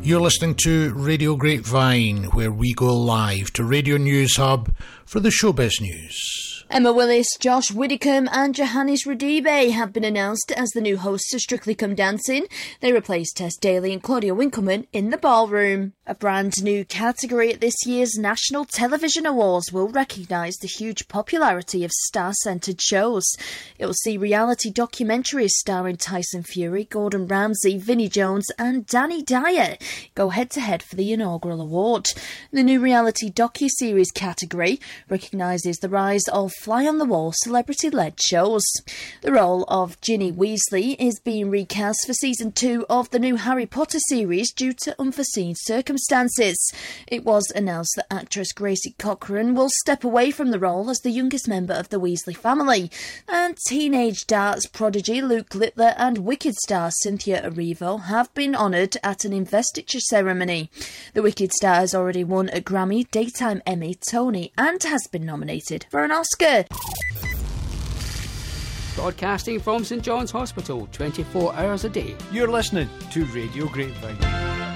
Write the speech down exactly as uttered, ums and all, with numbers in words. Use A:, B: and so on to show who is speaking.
A: You're listening to Radio Grapevine, where we go live to Radio News Hub for the showbiz news.
B: Emma Willis, Josh Widdicombe and Johannes Radibe have been announced as the new hosts of Strictly Come Dancing. They replace Tess Daly and Claudia Winkleman in the ballroom. A brand new category at this year's National Television Awards will recognise the huge popularity of star-centred shows. It will see reality documentaries starring Tyson Fury, Gordon Ramsay, Vinnie Jones and Danny Dyer go head-to-head for the inaugural award. The new reality docu-series category recognises the rise of fly-on-the-wall celebrity-led shows. The role of Ginny Weasley is being recast for season two of the new Harry Potter series due to unforeseen circumstances. It was announced that actress Gracie Cochrane will step away from the role as the youngest member of the Weasley family, and teenage darts prodigy Luke Littler and Wicked star Cynthia Erivo have been honoured at an investiture ceremony. The Wicked star has already won a Grammy, Daytime Emmy, Tony and has been nominated for an Oscar.
C: Broadcasting from St John's Hospital, twenty-four hours a day.
D: You're listening to Radio Grapevine.